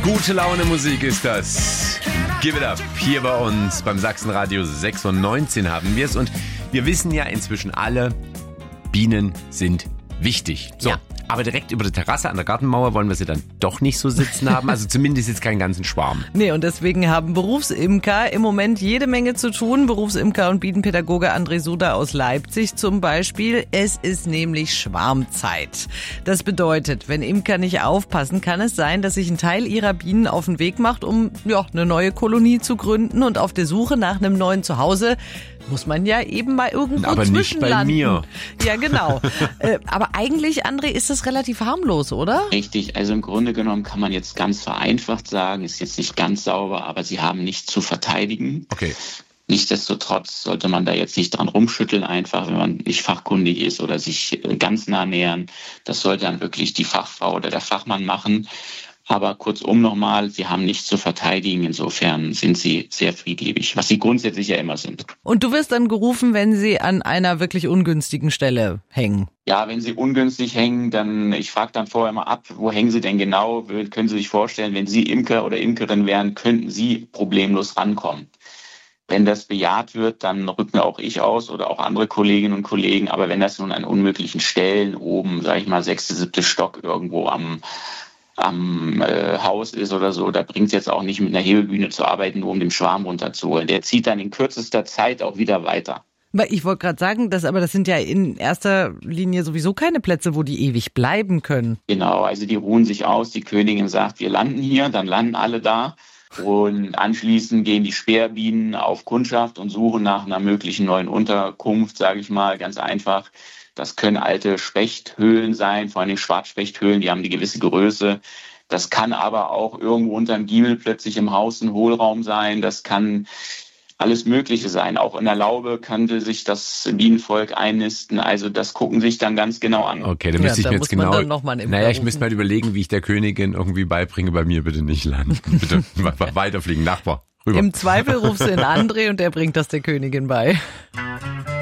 Gute Laune Musik ist das. Give it up. Hier bei uns beim Sachsenradio 96 haben wir es. Und wir wissen ja inzwischen alle, Bienen sind wichtig. So. Ja. Aber direkt über der Terrasse an der Gartenmauer wollen wir sie dann doch nicht so sitzen haben. Also zumindest jetzt keinen ganzen Schwarm. Nee, und deswegen haben Berufsimker im Moment jede Menge zu tun. Berufsimker und Bienenpädagoge André Suda aus Leipzig zum Beispiel. Es ist nämlich Schwarmzeit. Das bedeutet, wenn Imker nicht aufpassen, kann es sein, dass sich ein Teil ihrer Bienen auf den Weg macht, um eine neue Kolonie zu gründen. Und auf der Suche nach einem neuen Zuhause muss man ja eben mal irgendwo aber zwischenlanden. Nicht bei mir. Ja, genau. Aber eigentlich, André, ist das relativ harmlos, oder? Richtig. Also im Grunde genommen kann man jetzt ganz vereinfacht sagen, ist jetzt nicht ganz sauber, aber sie haben nichts zu verteidigen. Okay. Nichtsdestotrotz sollte man da jetzt nicht dran rumschütteln, einfach, wenn man nicht fachkundig ist oder sich ganz nah nähern. Das sollte dann wirklich die Fachfrau oder der Fachmann machen. Aber kurzum nochmal, sie haben nichts zu verteidigen. Insofern sind sie sehr friedliebig, was sie grundsätzlich ja immer sind. Und du wirst dann gerufen, wenn sie an einer wirklich ungünstigen Stelle hängen? Ja, wenn sie ungünstig hängen, dann, ich frage dann vorher mal ab, wo hängen sie denn genau? Können Sie sich vorstellen, wenn Sie Imker oder Imkerin wären, könnten Sie problemlos rankommen. Wenn das bejaht wird, dann rücken auch ich aus oder auch andere Kolleginnen und Kollegen. Aber wenn das nun an unmöglichen Stellen oben, sage ich mal, 6., 7. Stock irgendwo am Haus ist oder so, da bringt es jetzt auch nicht mit einer Hebebühne zu arbeiten, nur um den Schwarm runterzuholen. Der zieht dann in kürzester Zeit auch wieder weiter. Ich wollte gerade sagen, das sind ja in erster Linie sowieso keine Plätze, wo die ewig bleiben können. Genau, also die ruhen sich aus. Die Königin sagt, wir landen hier, dann landen alle da. Und anschließend gehen die Sperrbienen auf Kundschaft und suchen nach einer möglichen neuen Unterkunft, sage ich mal, ganz einfach. Das können alte Spechthöhlen sein, vor allem Schwarzspechthöhlen, die haben eine gewisse Größe. Das kann aber auch irgendwo unterm Giebel plötzlich im Haus ein Hohlraum sein. Das kann alles Mögliche sein. Auch in der Laube könnte sich das Bienenvolk einnisten. Also das gucken sich dann ganz genau an. Okay, dann müsste ich mir jetzt genau... Ich müsste mal überlegen, wie ich der Königin irgendwie beibringe, bei mir bitte nicht landen. Bitte weiterfliegen, Nachbar, rüber. Im Zweifel rufst du in André und der bringt das der Königin bei.